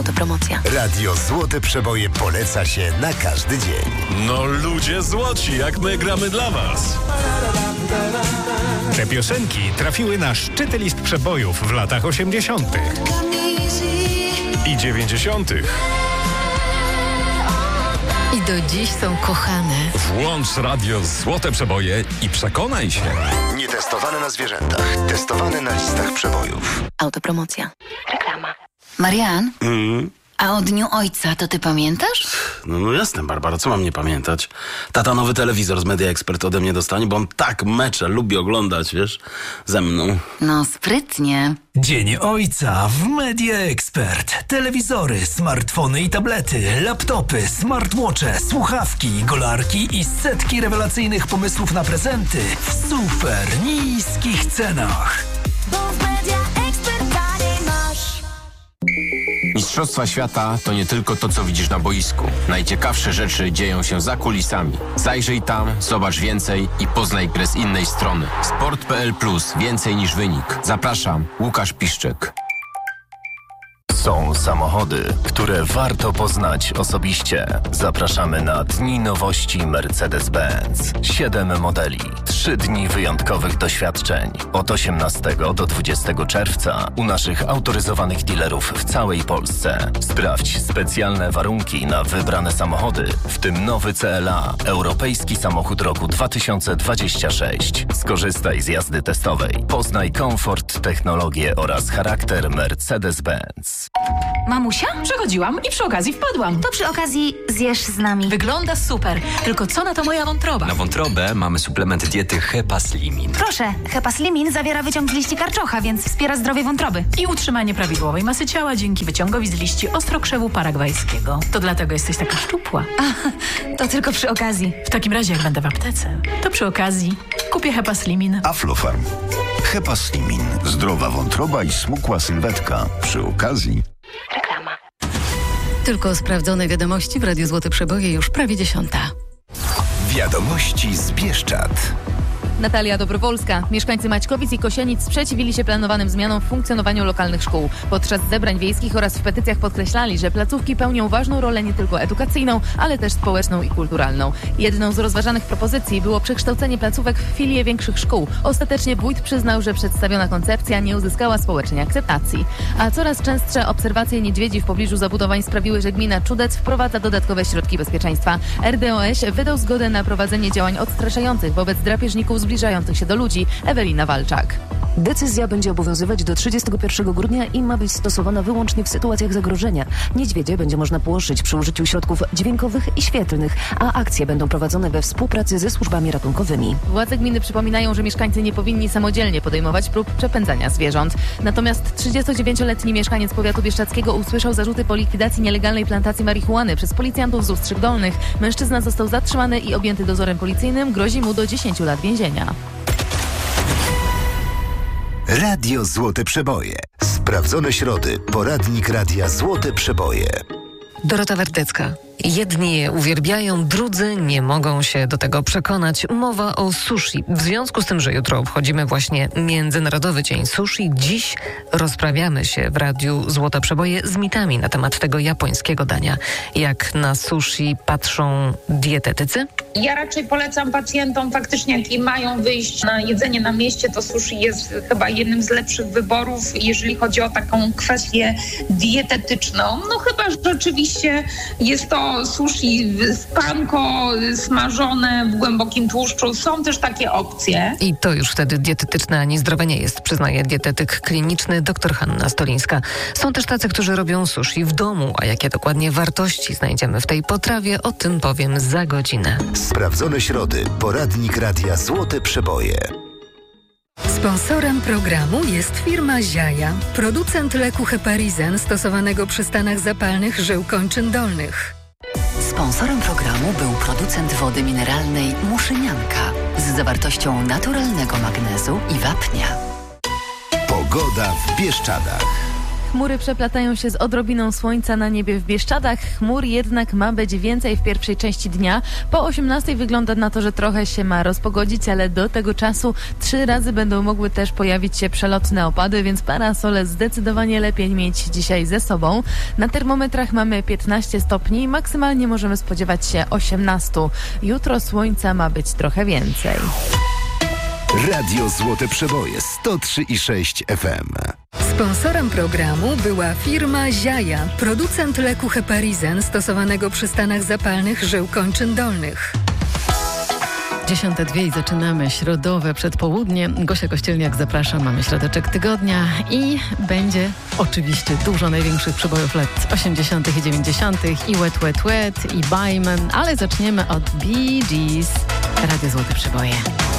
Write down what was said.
To promocja. Radio Złote Przeboje poleca się na każdy dzień. No ludzie złoci, jak my gramy dla was. Te piosenki trafiły na szczyty list przebojów w latach 80. I 90. I do dziś są kochane. Włącz Radio Złote Przeboje i przekonaj się. Nietestowane na zwierzętach, testowane na listach przebojów. Autopromocja. Reklama. Marian? A o Dniu Ojca to ty pamiętasz? No jasne, Barbara, co mam nie pamiętać? Tata nowy telewizor z Media Expert ode mnie dostanie, bo on tak mecze lubi oglądać, wiesz, ze mną. No sprytnie. Dzień Ojca w Media Expert. Telewizory, smartfony i tablety, laptopy, smartwatche, słuchawki, golarki i setki rewelacyjnych pomysłów na prezenty w super niskich cenach. Bo w Media Expert taniej masz. Mistrzostwa świata to nie tylko to, co widzisz na boisku. Najciekawsze rzeczy dzieją się za kulisami. Zajrzyj tam, zobacz więcej i poznaj grę z innej strony. Sport.pl Plus. Więcej niż wynik. Zapraszam, Łukasz Piszczek. Są samochody, które warto poznać osobiście. Zapraszamy na Dni Nowości Mercedes-Benz. 7 modeli, 3 dni wyjątkowych doświadczeń. Od 18 do 20 czerwca u naszych autoryzowanych dealerów w całej Polsce. Sprawdź specjalne warunki na wybrane samochody, w tym nowy CLA, europejski samochód roku 2026. Skorzystaj z jazdy testowej. Poznaj komfort, technologię oraz charakter Mercedes-Benz. Mamusia? Przechodziłam i przy okazji wpadłam. To przy okazji zjesz z nami. Wygląda super, tylko co na to moja wątroba? Na wątrobę mamy suplement diety Hepaslimin. Proszę, Hepaslimin zawiera wyciąg z liści karczocha, więc wspiera zdrowie wątroby. I utrzymanie prawidłowej masy ciała dzięki wyciągowi z liści ostrokrzewu paragwajskiego. To dlatego jesteś taka szczupła. To tylko przy okazji. W takim razie jak będę w aptece, to przy okazji kupię Hepaslimin. Aflofarm. Hepaslimin. Zdrowa wątroba i smukła sylwetka. Przy okazji. Reklama. Tylko sprawdzone wiadomości w Radiu Złote Przeboje już prawie 10. Wiadomości z Bieszczad. Natalia Dobrowolska. Mieszkańcy Maćkowic i Kosienic sprzeciwili się planowanym zmianom w funkcjonowaniu lokalnych szkół. Podczas zebrań wiejskich oraz w petycjach podkreślali, że placówki pełnią ważną rolę nie tylko edukacyjną, ale też społeczną i kulturalną. Jedną z rozważanych propozycji było przekształcenie placówek w filie większych szkół. Ostatecznie wójt przyznał, że przedstawiona koncepcja nie uzyskała społecznej akceptacji. A coraz częstsze obserwacje niedźwiedzi w pobliżu zabudowań sprawiły, że gmina Czudec wprowadza dodatkowe środki bezpieczeństwa. RDOŚ wydał zgodę na prowadzenie działań odstraszających wobec drapieżników zbliżających się do ludzi. Ewelina Walczak. Decyzja będzie obowiązywać do 31 grudnia i ma być stosowana wyłącznie w sytuacjach zagrożenia. Niedźwiedzie będzie można płoszyć przy użyciu środków dźwiękowych i świetlnych, a akcje będą prowadzone we współpracy ze służbami ratunkowymi. Władze gminy przypominają, że mieszkańcy nie powinni samodzielnie podejmować prób przepędzania zwierząt. Natomiast 39-letni mieszkaniec powiatu bieszczadzkiego usłyszał zarzuty po likwidacji nielegalnej plantacji marihuany przez policjantów z Ustrzyk Dolnych. Mężczyzna został zatrzymany i objęty dozorem policyjnym. Grozi mu do 10 lat więzienia. Radio Złote Przeboje. Sprawdzone środy. Poradnik Radia Złote Przeboje. Dorota Wardecka. Jedni je uwielbiają, drudzy nie mogą się do tego przekonać. Mowa o sushi. W związku z tym, że jutro obchodzimy właśnie Międzynarodowy Dzień Sushi, dziś rozprawiamy się w Radiu Złote Przeboje z mitami na temat tego japońskiego dania. Jak na sushi patrzą dietetycy? Ja raczej polecam pacjentom faktycznie, jak mają wyjść na jedzenie na mieście, to sushi jest chyba jednym z lepszych wyborów, jeżeli chodzi o taką kwestię dietetyczną. No chyba, że rzeczywiście jest to sushi z panko smażone w głębokim tłuszczu. Są też takie opcje. I to już wtedy dietetyczne ani zdrowe nie jest, przyznaje dietetyk kliniczny dr Hanna Stolińska. Są też tacy, którzy robią sushi w domu, a jakie dokładnie wartości znajdziemy w tej potrawie, o tym powiem za godzinę. Sprawdzone środy. Poradnik Radia Złote Przeboje. Sponsorem programu jest firma Ziaja, producent leku Heparizen stosowanego przy stanach zapalnych żył kończyn dolnych. Sponsorem programu był producent wody mineralnej Muszynianka z zawartością naturalnego magnezu i wapnia. Pogoda w Bieszczadach. chmury przeplatają się z odrobiną słońca na niebie w Bieszczadach. Chmur jednak ma być więcej w pierwszej części dnia. Po 18 wygląda na to, że trochę się ma rozpogodzić, ale do tego czasu 3 razy będą mogły też pojawić się przelotne opady, więc parasole zdecydowanie lepiej mieć dzisiaj ze sobą. Na termometrach mamy 15 stopni, maksymalnie możemy spodziewać się 18. Jutro słońca ma być trochę więcej. Radio Złote Przeboje 103,6 FM. Sponsorem programu była firma Ziaja, producent leku Heparizen stosowanego przy stanach zapalnych żył kończyn dolnych. 10:02 i zaczynamy środowe przedpołudnie. Gosia Kościelniak zaprasza, mamy środeczek tygodnia i będzie oczywiście dużo największych przebojów lat 80. i 90. i Wet, Wet, Wet i Bajman, ale zaczniemy od Bee Gees. Radio Złote Przeboje.